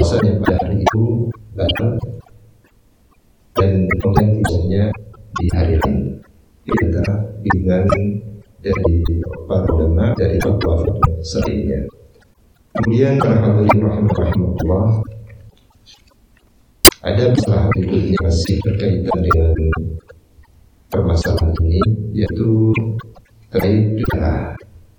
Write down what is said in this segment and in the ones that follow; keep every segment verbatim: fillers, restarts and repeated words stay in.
puasanya pada hari itu batal dan kemudian tidaknya di hari lain. Ini adalah bimbingan dari para ulama dari fatwa-fatwa selainnya. Kemudian para hadirin rahimahullah, ada masalah berikutnya masih berkaitan dengan permasalahan ini, yaitu terkait darah.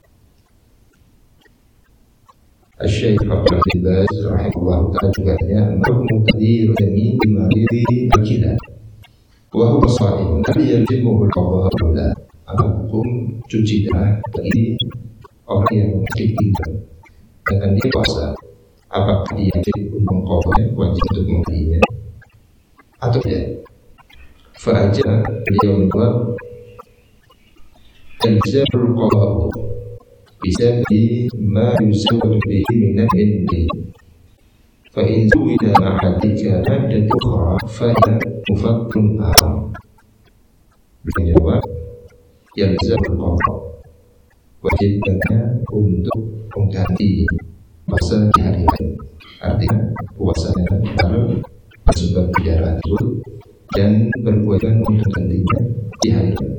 Asy-Syaikh Abdul Baz rahimahullah ta'ala juga hanya hukum tadhir dami maridi al-kilab wa huwa sha'im hal yajibu al-qadha la. Apa hukum cuci darah bagi orang yang sakit ginjal dengan dia puasa? Apakah dia wajib untuk mengqadha, wajib untuk membelinya atau tidak? Fa'aja beliau menjawab, al-jabul qadha bisa di ma yusawwadu bihi min al-hindi fa in zuwida ma'adika maddat ukhra fa mufaddalun haram. Beliau jawab, yalzamul qadha, wajibnya untuk mengganti puasa di hari lain. Artinya puasanya baru bersumber di darah tersebut dan berkewajiban untuk gantinya di hari lain.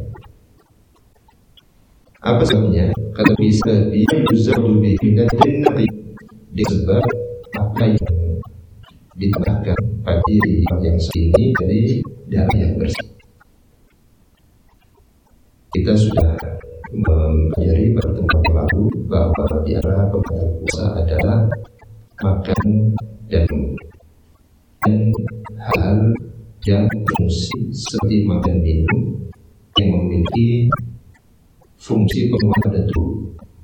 Apa sebabnya? Kata bisa yuzadu bihi min al-hindi, disebab apa yang ditambahkan pada diri yang ini dari darah yang bersih. Kita sudah mempelajari pertemuan lalu bahwa di antara pembatal puasa adalah makan dan minum, dan hal yang fungsi seperti makan minum yang memiliki fungsi penguatan tubuh.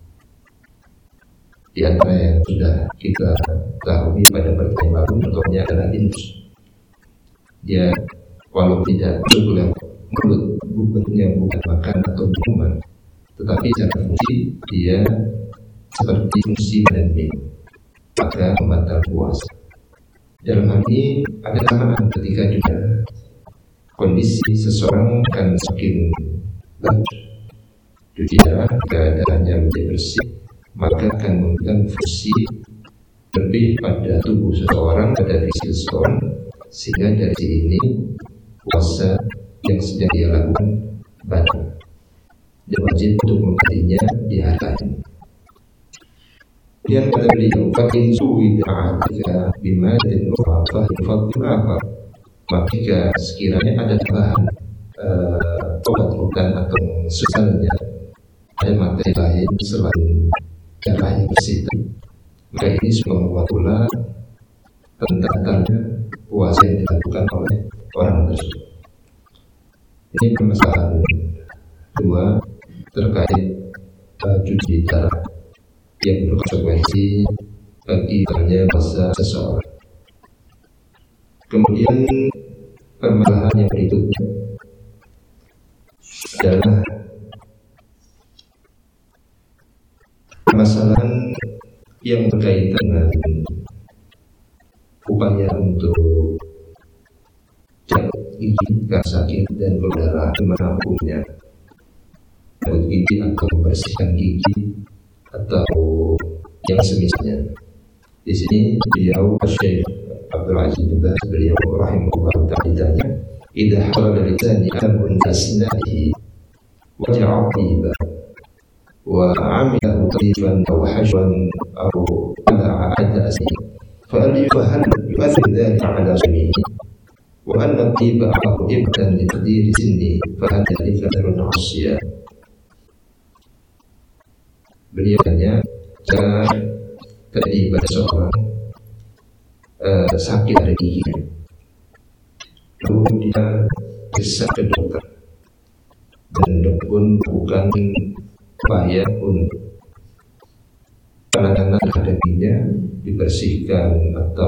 Di antara yang sudah kita ketahui pada pertemuan lalu, contohnya adalah infus. Dia walau tidak berulang mulut, bentuknya bukan makan atau minuman, tetapi secara fungsi dia seperti fungsi dan minum, maka membatal puasa. Dalam hal ini ada samaan ketika juga kondisi seseorang akan semakin bagus, cuci darah jika darahnya menjadi bersih, maka akan memberikan fungsi lebih pada tubuh seseorang, pada fisik seseorang, sehingga dari sini puasa yang sedang dia lakukan batal dan wajib untuk menggantinya di hari lain. Kemudian kata beliau, fakin suwida jika bima dan ukhra fadl apa, maka jika sekiranya ada tambahan uh, obat-obatan atau susunya, ada materi lain selain darah yang bersih, maka ini semua membuat pula tentang puasa yang dilakukan oleh orang tersebut. Ini permasalahan dua terkait uh, cuci darah yang berkonsekuensi bagi banyak puasa seseorang. Kemudian permasalahan yang berikutnya adalah permasalahan yang berkaitan dengan upaya untuk cek gigi karena sakit dan berdarah, gimana hukumnya? Cabut gigi atau membersihkan gigi atau yang semisalnya. Di sini beliau Syekh Abdul Aziz bin Baz beliau rahimahullah ta'ala ditanya, idza halal lisani amun asnahi wa ja'aqiba wa 'amilahu tayyiban aw hajwan aw ala 'adasi fa hal yufahal yu'athir dhalika 'ala samihi wa anna tayyiba aqahu ibtan li tadiri sinni fa hal dhalika darun 'asya. Beliau tanya, jika tadi pada seorang uh, sakit dari gigi, lalu dia periksa ke dokter, dan dokter pun bukan upaya untuk penanganan terhadap giginya dibersihkan atau